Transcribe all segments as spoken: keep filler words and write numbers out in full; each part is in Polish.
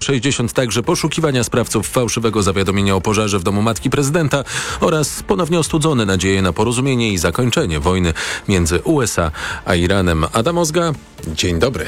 sześćdziesiąt także poszukiwania sprawców fałszywego zawiadomienia o pożarze w domu matki prezydenta oraz ponownie ostudzone nadzieje na porozumienie i zakończenie wojny między U S A a Iranem. Adam Ozga, dzień dobry.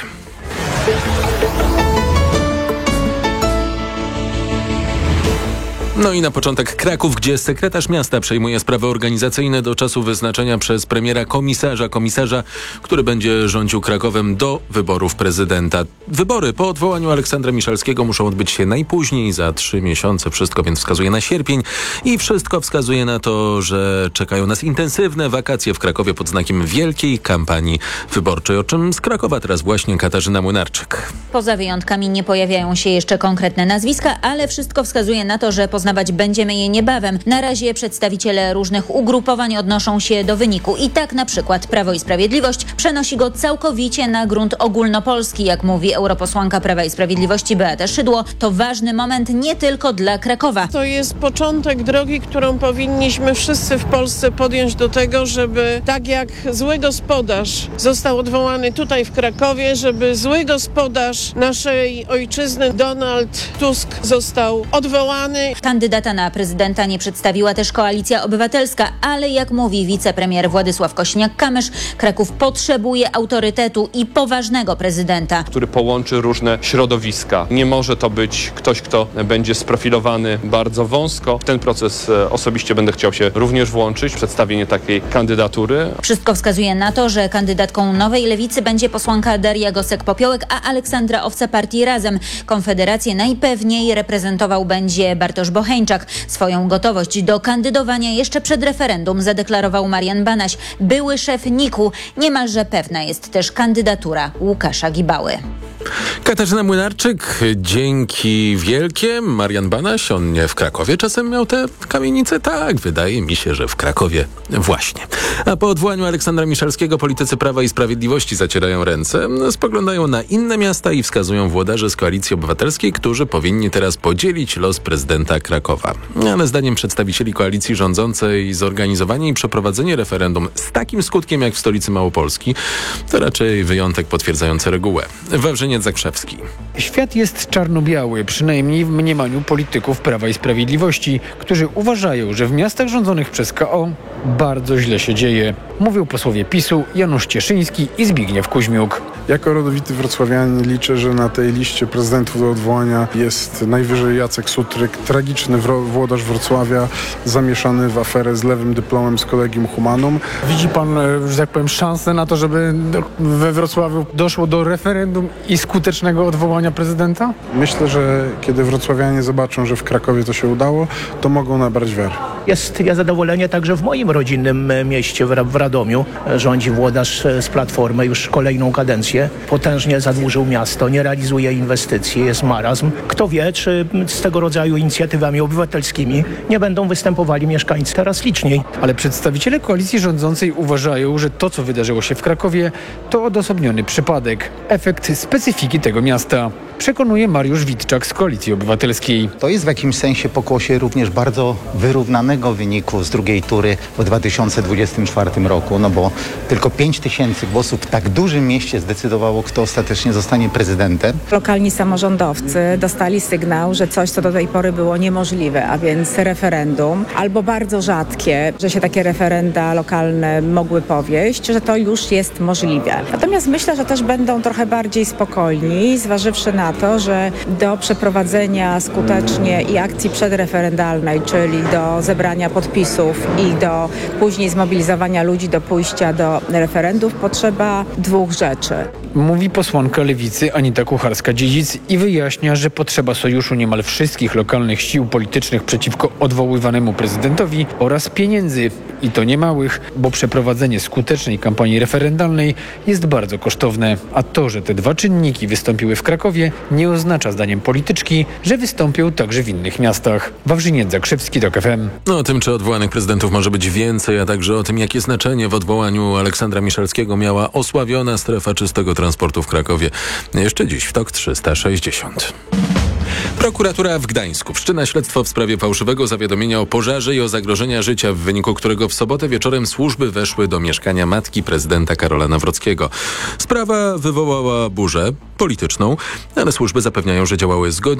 No i na początek Kraków, gdzie sekretarz miasta przejmuje sprawy organizacyjne do czasu wyznaczenia przez premiera komisarza, komisarza, który będzie rządził Krakowem do wyborów prezydenta. Wybory po odwołaniu Aleksandra Miszalskiego muszą odbyć się najpóźniej za trzy miesiące. Wszystko więc wskazuje na sierpień i wszystko wskazuje na to, że czekają nas intensywne wakacje w Krakowie pod znakiem wielkiej kampanii wyborczej. O czym z Krakowa teraz właśnie Katarzyna Młynarczyk. Poza wyjątkami nie pojawiają się jeszcze konkretne nazwiska, ale wszystko wskazuje na to, że poznawać będziemy je niebawem. Na razie przedstawiciele różnych ugrupowań odnoszą się do wyniku. I tak na przykład Prawo i Sprawiedliwość przenosi go całkowicie na grunt ogólnopolski. Jak mówi europosłanka Prawa i Sprawiedliwości Beata Szydło, to ważny moment nie tylko dla Krakowa. To jest początek drogi, którą powinniśmy wszyscy w Polsce podjąć do tego, żeby tak jak zły gospodarz został odwołany tutaj w Krakowie, żeby zły gospodarz naszej ojczyzny Donald Tusk został odwołany. Kandydata na prezydenta nie przedstawiła też Koalicja Obywatelska, ale jak mówi wicepremier Władysław Kosiniak-Kamysz, Kraków potrzebuje autorytetu i poważnego prezydenta, który połączy różne środowiska. Nie może to być ktoś, kto będzie sprofilowany bardzo wąsko. W ten proces osobiście będę chciał się również włączyć, przedstawienie takiej kandydatury. Wszystko wskazuje na to, że kandydatką Nowej Lewicy będzie posłanka Daria Gosek-Popiołek, a Aleksandra Owca partii Razem. Konfederację najpewniej reprezentował będzie Bartosz Bocheńczak. Swoją gotowość do kandydowania jeszcze przed referendum zadeklarował Marian Banaś, były szef N I K-u. Niemalże pewna jest też kandydatura Łukasza Gibały. Katarzyna Młynarczyk, dzięki wielkie. Marian Banaś, on nie w Krakowie czasem miał tę kamienicę? Tak, wydaje mi się, że w Krakowie właśnie. A po odwołaniu Aleksandra Miszalskiego politycy Prawa i Sprawiedliwości zacierają ręce, spoglądają na inne miasta i wskazują włodarze z Koalicji Obywatelskiej, którzy powinni teraz podzielić los prezydenta Krakowa. Ale zdaniem przedstawicieli koalicji rządzącej zorganizowanie i przeprowadzenie referendum z takim skutkiem jak w stolicy Małopolski to raczej wyjątek potwierdzający regułę. Wawrzyniec Zakrzewski. Świat jest czarno-biały, przynajmniej w mniemaniu polityków Prawa i Sprawiedliwości, którzy uważają, że w miastach rządzonych przez K O bardzo źle się dzieje. Mówią posłowie PiSu Janusz Cieszyński i Zbigniew Kuźmiuk. Jako rodowity wrocławianin liczę, że na tej liście prezydentów do odwołania jest najwyżej Jacek Sutryk, tragiczny włodarz Wrocławia, zamieszany w aferę z lewym dyplomem z Collegium Humanum. Widzi pan, że tak powiem, szansę na to, żeby we Wrocławiu doszło do referendum i skutecznego odwołania prezydenta? Myślę, że kiedy wrocławianie zobaczą, że w Krakowie to się udało, to mogą nabrać wiary. Jest zadowolenie także w moim rodzinnym mieście, w Radomiu. Rządzi włodarz z Platformy już kolejną kadencję. Potężnie zadłużył miasto, nie realizuje inwestycji, jest marazm. Kto wie, czy z tego rodzaju inicjatywami obywatelskimi nie będą występowali mieszkańcy teraz liczniej. Ale przedstawiciele koalicji rządzącej uważają, że to, co wydarzyło się w Krakowie, to odosobniony przypadek. Efekt specyfiki tego miasta. Przekonuje Mariusz Witczak z Koalicji Obywatelskiej. To jest w jakimś sensie pokłosie również bardzo wyrównanego wyniku z drugiej tury w dwa tysiące dwudziestym czwartym roku, no bo tylko pięć tysięcy głosów w tak dużym mieście zdecydowało, kto ostatecznie zostanie prezydentem. Lokalni samorządowcy dostali sygnał, że coś, co do tej pory było niemożliwe, a więc referendum, albo bardzo rzadkie, że się takie referenda lokalne mogły powieść, że to już jest możliwe. Natomiast myślę, że też będą trochę bardziej spokojni, zważywszy na to, że do przeprowadzenia skutecznie i akcji przedreferendalnej, czyli do zebrania podpisów i do później zmobilizowania ludzi do pójścia do referendów potrzeba dwóch rzeczy. Mówi posłanka Lewicy Anita Kucharska-Dziedzic i wyjaśnia, że potrzeba sojuszu niemal wszystkich lokalnych sił politycznych przeciwko odwoływanemu prezydentowi oraz pieniędzy. I to niemałych, bo przeprowadzenie skutecznej kampanii referendalnej jest bardzo kosztowne. A to, że te dwa czynniki wystąpiły w Krakowie, nie oznacza zdaniem polityczki, że wystąpią także w innych miastach. Wawrzyniec Zakrzewski, Tok F M. No, o tym, czy odwołanych prezydentów może być więcej, a także o tym, jakie znaczenie w odwołaniu Aleksandra Miszalskiego miała osławiona strefa czystego transportu w Krakowie. Jeszcze dziś w Tok trzysta sześćdziesiąt. Prokuratura w Gdańsku wszczyna śledztwo w sprawie fałszywego zawiadomienia o pożarze i o zagrożenia życia, w wyniku którego w sobotę wieczorem służby weszły do mieszkania matki prezydenta Karola Nawrockiego. Sprawa wywołała burzę polityczną, ale służby zapewniają, że działały zgodnie